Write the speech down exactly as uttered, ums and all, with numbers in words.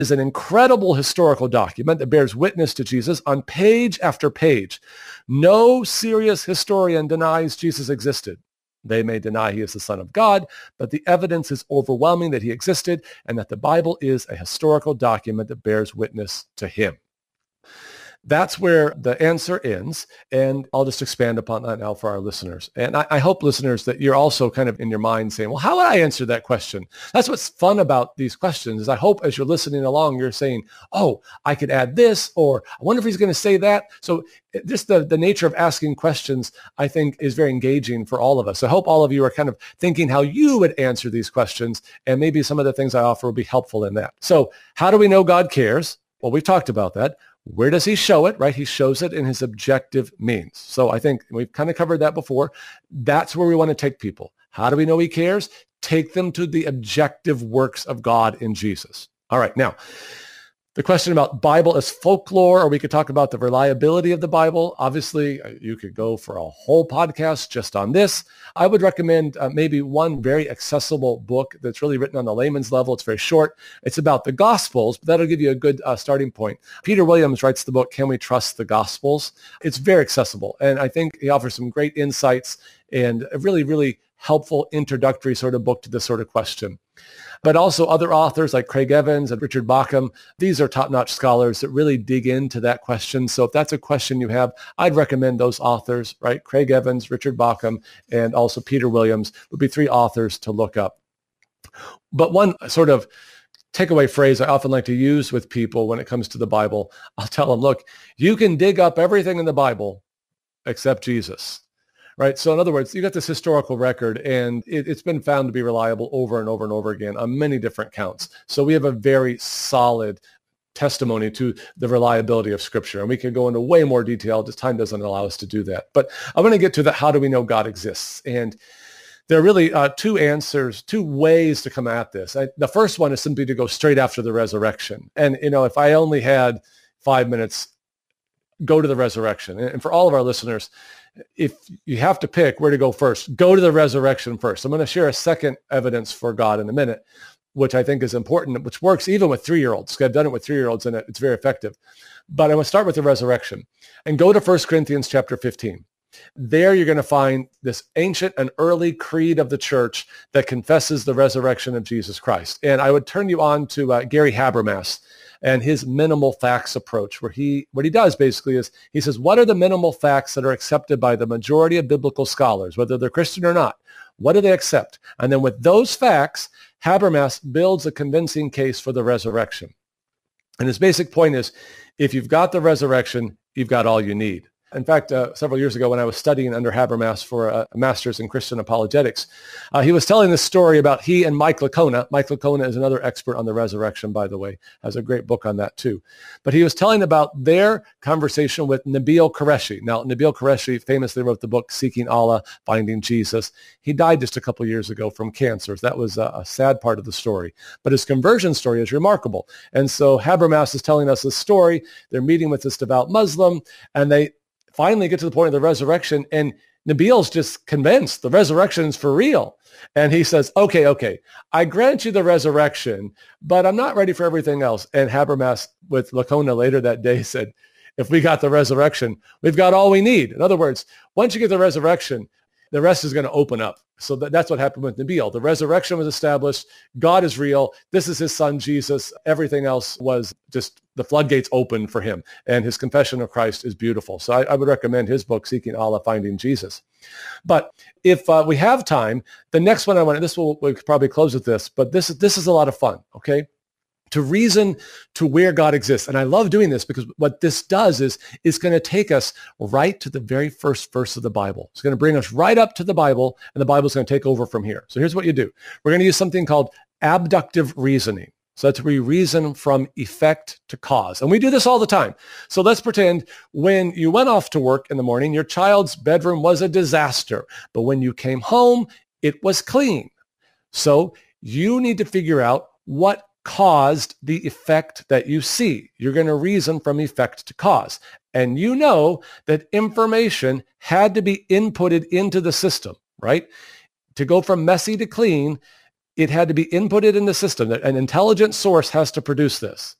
is an incredible historical document that bears witness to Jesus on page after page. No serious historian denies Jesus existed. They may deny he is the Son of God, but the evidence is overwhelming that he existed and that the Bible is a historical document that bears witness to him. That's where the answer ends, and I'll just expand upon that now for our listeners. And I, I hope, listeners, that you're also kind of in your mind saying, well, how would I answer that question? That's what's fun about these questions, is I hope as you're listening along, you're saying, oh, I could add this, or I wonder if he's going to say that. So just the, the nature of asking questions, I think, is very engaging for all of us. I hope all of you are kind of thinking how you would answer these questions, and maybe some of the things I offer will be helpful in that. So how do we know God cares? Well, we've talked about that. Where does he show it, right? He shows it in his objective means. So I think we've kind of covered that before. That's where we want to take people. How do we know he cares? Take them to the objective works of God in Jesus. All right. Now, the question about Bible as folklore, or we could talk about the reliability of the Bible. Obviously, you could go for a whole podcast just on this. I would recommend uh, maybe one very accessible book that's really written on the layman's level. It's very short. It's about the Gospels, but that'll give you a good uh, starting point. Peter Williams writes the book, Can We Trust the Gospels? It's very accessible, and I think he offers some great insights and a really, really helpful introductory sort of book to this sort of question. But also other authors like Craig Evans and Richard Bauckham. These are top-notch scholars that really dig into that question. So if that's a question you have, I'd recommend those authors, right? Craig Evans, Richard Bauckham, and also Peter Williams would be three authors to look up. But one sort of takeaway phrase I often like to use with people when it comes to the Bible, I'll tell them, look, you can dig up everything in the Bible except Jesus. Right. So in other words, you got this historical record, and it, it's been found to be reliable over and over and over again on many different counts. So we have a very solid testimony to the reliability of Scripture. And we can go into way more detail. Just time doesn't allow us to do that. But I'm going to get to the how do we know God exists? And there are really uh, two answers, two ways to come at this. I, the first one is simply to go straight after the resurrection. And, you know, if I only had five minutes, go to the resurrection. And, and for all of our listeners, if you have to pick where to go first, go to the resurrection first. I'm going to share a second evidence for God in a minute, which I think is important, which works even with three-year-olds. I've done it with three-year-olds, and it's very effective. But I'm going to start with the resurrection and go to First Corinthians chapter fifteen. There you're going to find this ancient and early creed of the church that confesses the resurrection of Jesus Christ. And I would turn you on to uh, Gary Habermas and his minimal facts approach, where he, what he does basically is he says, what are the minimal facts that are accepted by the majority of biblical scholars, whether they're Christian or not? What do they accept? And then with those facts, Habermas builds a convincing case for the resurrection. And his basic point is, if you've got the resurrection, you've got all you need. In fact, uh, several years ago when I was studying under Habermas for a, a master's in Christian apologetics, uh, he was telling this story about he and Mike Licona. Mike Licona is another expert on the resurrection, by the way, has a great book on that too. But he was telling about their conversation with Nabil Qureshi. Now, Nabil Qureshi famously wrote the book Seeking Allah, Finding Jesus. He died just a couple years ago from cancer. So that was a, a sad part of the story. But his conversion story is remarkable. And so Habermas is telling us this story. They're meeting with this devout Muslim, and they finally get to the point of the resurrection, and Nabil's just convinced the resurrection is for real. And he says, okay, okay, I grant you the resurrection, but I'm not ready for everything else. And Habermas with Licona later that day said, if we got the resurrection, we've got all we need. In other words, once you get the resurrection, the rest is going to open up. So that, that's what happened with Nabil. The resurrection was established. God is real. This is his son, Jesus. Everything else was just the floodgates open for him. And his confession of Christ is beautiful. So I, I would recommend his book, Seeking Allah, Finding Jesus. But if uh, we have time, the next one I want to, this will we'll probably close with this, but this, this is a lot of fun, okay? To reason to where God exists. And I love doing this because what this does is it's going to take us right to the very first verse of the Bible. It's going to bring us right up to the Bible, and the Bible's going to take over from here. So here's what you do. We're going to use something called abductive reasoning. So that's where we reason from effect to cause. And we do this all the time. So let's pretend when you went off to work in the morning, your child's bedroom was a disaster. But when you came home, it was clean. So you need to figure out what caused the effect that you see. You're going to reason from effect to cause. And you know that information had to be inputted into the system, right? To go from messy to clean, it had to be inputted in the system. That an intelligent source has to produce this.